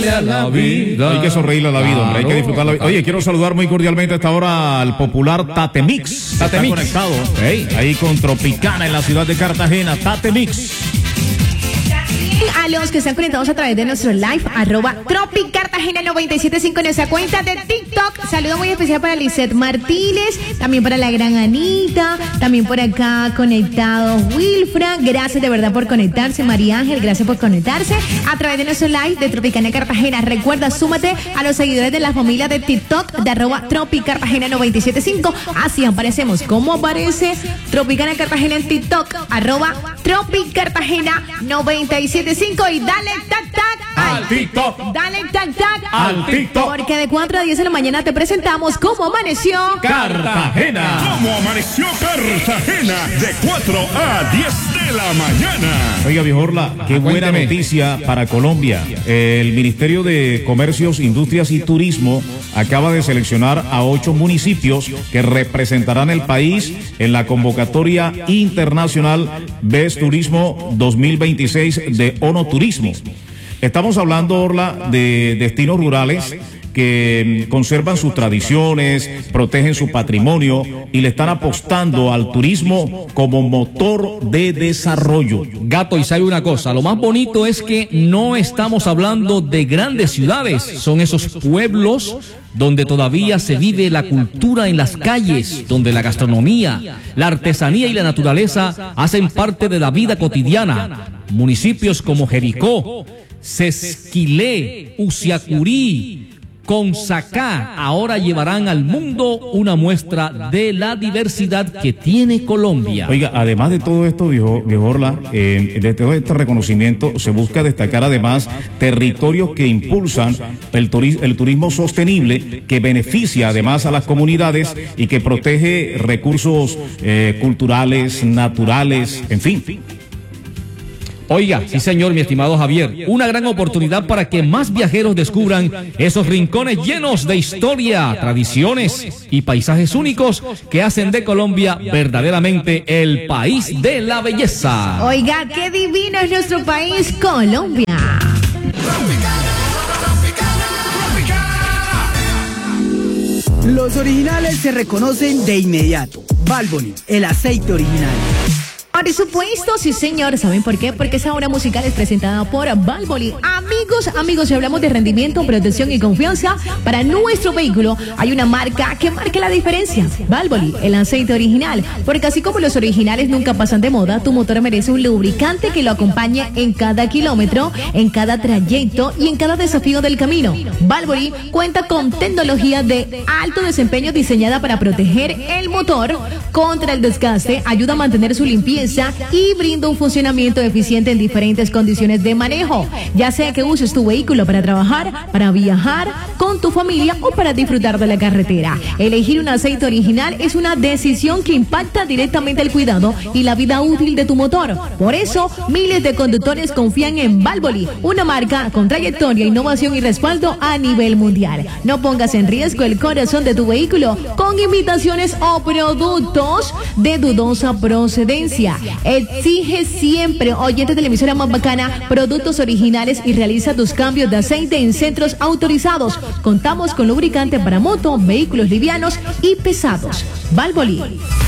sonreírle a la vida. Hay que sonreírle a la vida, hombre, hay que disfrutar la vida. Oye, quiero saludar muy cordialmente a esta hora al popular Tate Mix. Está conectado. Hey, ahí con Tropicana en la ciudad de Cartagena. Tate Mix. A los que están conectados a través de nuestro live, @TropiCartagena975 en nuestra cuenta de TikTok. Saludo muy especial para Lisette Martínez, también para la gran Anita, también por acá conectado Wilfra. Gracias de verdad por conectarse, María Ángel, gracias por conectarse a través de nuestro live de Tropicana Cartagena. Recuerda, súmate a los seguidores de la familia de TikTok de @TropiCartagena975. Así aparecemos. ¿Cómo aparece Tropicana Cartagena en TikTok? @TropiCartagena975 y dale tac tac al TikTok. Dale tac tac al TikTok. Porque de 4 a 10 de la mañana te presentamos cómo amaneció Cartagena. ¿Cómo amaneció Cartagena? De 4 a 10 de la mañana. Oiga, Viejorla, qué buena noticia para Colombia. El Ministerio de Comercios, Industrias y Turismo acaba de seleccionar a 8 municipios que representarán el país en la convocatoria internacional Best Turismo 2026 de ONO Turismo. Estamos hablando, Orla, de destinos rurales que conservan sus tradiciones, protegen su patrimonio y le están apostando al turismo como motor de desarrollo. Gato, y sabe una cosa, lo más bonito es que no estamos hablando de grandes ciudades, son esos pueblos donde todavía se vive la cultura en las calles, donde la gastronomía, la artesanía y la naturaleza hacen parte de la vida cotidiana. Municipios como Jericó, Sesquilé, Usiacurí, Consacá ahora llevarán al mundo una muestra de la diversidad que tiene Colombia. Oiga, además de todo esto, Viejorla, de todo este reconocimiento se busca destacar además territorios que impulsan el turismo sostenible, que beneficia además a las comunidades y que protege recursos culturales, naturales, en fin. Oiga, sí señor, mi estimado Javier, una gran oportunidad para que más viajeros descubran esos rincones llenos de historia, tradiciones y paisajes únicos que hacen de Colombia verdaderamente el país de la belleza. Oiga, qué divino es nuestro país, Colombia. Los originales se reconocen de inmediato. Valvoline, el aceite original. Por supuesto, sí señor. ¿Saben por qué? Porque esa hora musical es presentada por Valvoline. Amigos, si hablamos de rendimiento, protección y confianza para nuestro vehículo, hay una marca que marca la diferencia. Valvoline, el aceite original. Porque así como los originales nunca pasan de moda, tu motor merece un lubricante que lo acompañe en cada kilómetro, en cada trayecto y en cada desafío del camino. Valvoline cuenta con tecnología de alto desempeño diseñada para proteger el motor contra el desgaste, ayuda a mantener su limpieza y brinda un funcionamiento eficiente en diferentes condiciones de manejo, ya sea que uses tu vehículo para trabajar, para viajar con tu familia o para disfrutar de la carretera. Elegir un aceite original es una decisión que impacta directamente el cuidado y la vida útil de tu motor. Por eso, miles de conductores confían en Valvoline, una marca con trayectoria, innovación y respaldo a nivel mundial. No pongas en riesgo el corazón de tu vehículo con imitaciones o productos de dudosa procedencia. Exige siempre, oyente de la emisora más bacana, productos originales y realiza tus cambios de aceite en centros autorizados. Contamos con lubricante para moto, vehículos livianos y pesados. Valvoline.